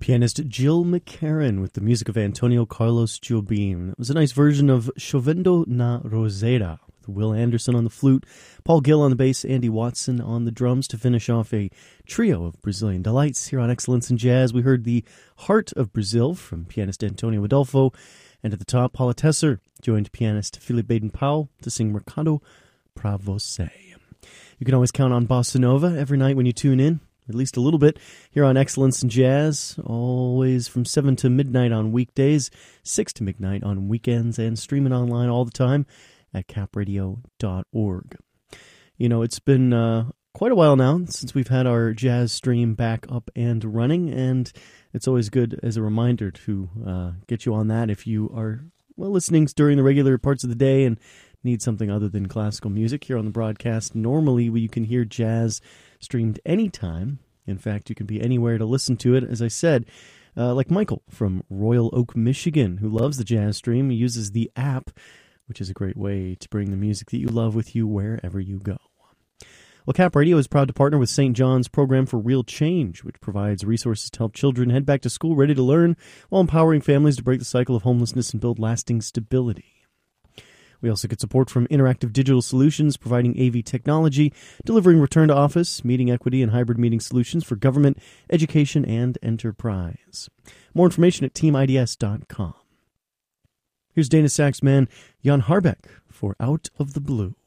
Pianist Jill McCarran with the music of Antonio Carlos Jobim. It was a nice version of Chovendo na Roseira, with Will Anderson on the flute, Paul Gill on the bass, Andy Watson on the drums to finish off a trio of Brazilian delights here on Excellence in Jazz. We heard The Heart of Brazil from pianist Antonio Adolfo, and at the top, Paula Tesser joined pianist Philip Baden-Powell to sing Mercado pra Você. You can always count on Bossa Nova every night when you tune in, at least a little bit, here on Excellence in Jazz, always from 7 to midnight on weekdays, 6 to midnight on weekends, and streaming online all the time at capradio.org. You know, it's been quite a while now since we've had our jazz stream back up and running, and it's always good as a reminder to get you on that if you are, well, listening during the regular parts of the day and need something other than classical music here on the broadcast. Normally, you can hear jazz streamed anytime. In fact, you can be anywhere to listen to it. As I said, like Michael from Royal Oak, Michigan, who loves the jazz stream. He uses the app, which is a great way to bring the music that you love with you wherever you go. Well, Cap Radio is proud to partner with St. John's Program for Real Change, which provides resources to help children head back to school ready to learn while empowering families to break the cycle of homelessness and build lasting stability. We also get support from Interactive Digital Solutions, providing AV technology, delivering return to office, meeting equity, and hybrid meeting solutions for government, education, and enterprise. More information at teamids.com. Here's Dana Sax man Jan Harbeck for Out of the Blue.